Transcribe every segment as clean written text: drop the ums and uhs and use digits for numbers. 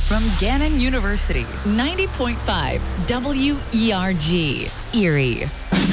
from Gannon University, 90.5 WERG, Erie.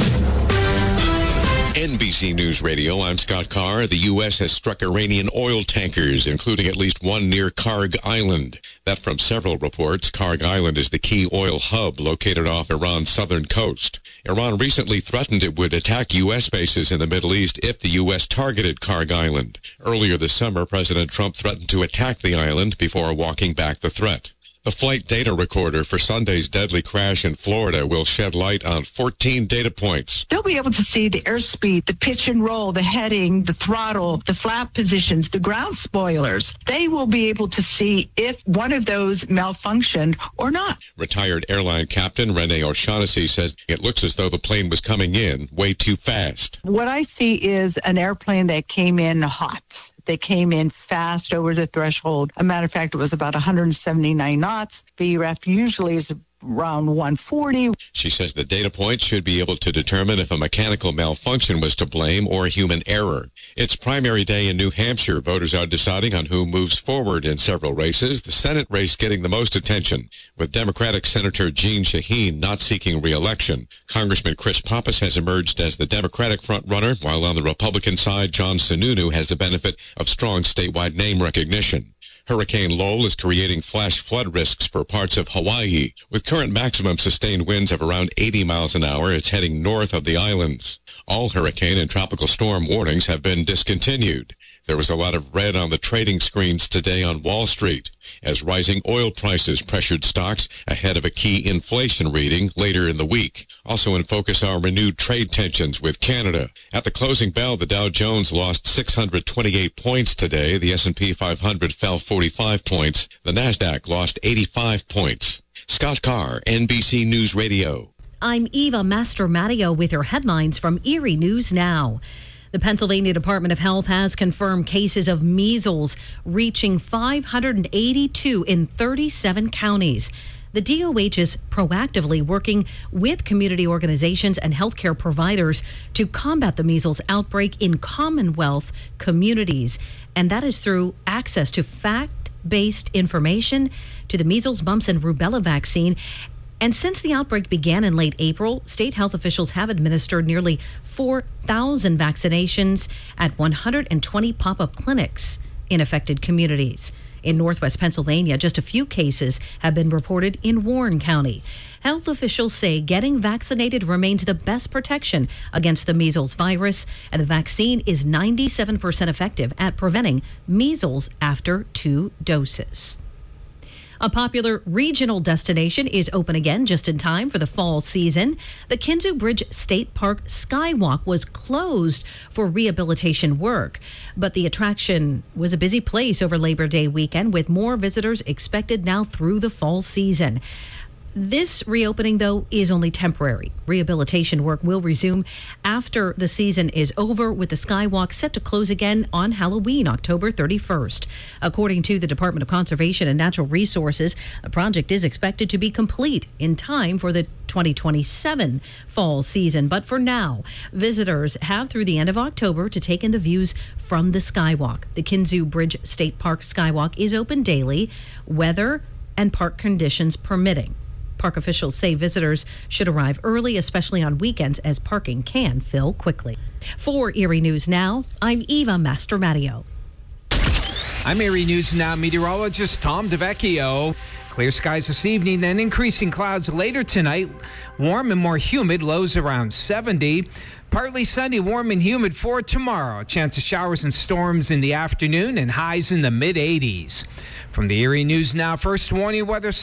NBC News Radio, I'm Scott Carr. The U.S. has struck Iranian oil tankers, including at least one near Karg Island. That from several reports. Karg Island is the key oil hub located off Iran's southern coast. Iran recently threatened it would attack U.S. bases in the Middle East if the U.S. targeted Karg Island. Earlier this summer, President Trump threatened to attack the island before walking back the threat. The flight data recorder for Sunday's deadly crash in Florida will shed light on 14 data points. They'll be able to see the airspeed, the pitch and roll, the heading, the throttle, the flap positions, the ground spoilers. They will be able to see if one of those malfunctioned or not. Retired airline captain Renee O'Shaughnessy says it looks as though the plane was coming in way too fast. What I see is an airplane that came in hot. They came in fast over the threshold. A matter of fact, it was about 179 knots. VREF usually is around 140. She says the data points should be able to determine if a mechanical malfunction was to blame or human error. It's primary day in New Hampshire. Voters are deciding on who moves forward in several races, the Senate race getting the most attention, with Democratic Senator Jeanne Shaheen not seeking re-election. Congressman Chris Pappas has emerged as the Democratic frontrunner, while on the Republican side, John Sununu has the benefit of strong statewide name recognition. Hurricane Lowell is creating flash flood risks for parts of Hawaii. With current maximum sustained winds of around 80 miles an hour, it's heading north of the islands. All hurricane and tropical storm warnings have been discontinued. There was a lot of red on the trading screens today on Wall Street as rising oil prices pressured stocks ahead of a key inflation reading later in the week. Also in focus are renewed trade tensions with Canada. At the closing bell, the Dow Jones lost 628 points today. The S&P 500 fell 45 points. The Nasdaq lost 85 points. Scott Carr, NBC News Radio. I'm Eva Mastromattio with your headlines from Erie News Now. The Pennsylvania Department of Health has confirmed cases of measles reaching 582 in 37 counties. The DOH is proactively working with community organizations and healthcare providers to combat the measles outbreak in Commonwealth communities, and that is through access to fact-based information, to the measles, mumps, and rubella vaccine. And since the outbreak began in late April, state health officials have administered nearly 4,000 vaccinations at 120 pop-up clinics in affected communities. In Northwest Pennsylvania, just a few cases have been reported in Warren County. Health officials say getting vaccinated remains the best protection against the measles virus, and the vaccine is 97% effective at preventing measles after 2 doses. A popular regional destination is open again just in time for the fall season. The Kinzua Bridge State Park Skywalk was closed for rehabilitation work, but the attraction was a busy place over Labor Day weekend, with more visitors expected now through the fall season. This reopening, though, is only temporary. Rehabilitation work will resume after the season is over, with the Skywalk set to close again on Halloween, October 31st. According to the Department of Conservation and Natural Resources, the project is expected to be complete in time for the 2027 fall season. But for now, visitors have through the end of October to take in the views from the Skywalk. The Kinzua Bridge State Park Skywalk is open daily, weather and park conditions permitting. Park officials say visitors should arrive early, especially on weekends, as parking can fill quickly. For Erie News Now, I'm Eva Mastromattio. I'm Erie News Now meteorologist Tom DeVecchio. Clear skies this evening, then increasing clouds later tonight. Warm and more humid, lows around 70. Partly sunny, warm and humid for tomorrow. A chance of showers and storms in the afternoon and highs in the mid-80s. From the Erie News Now First Warning Weather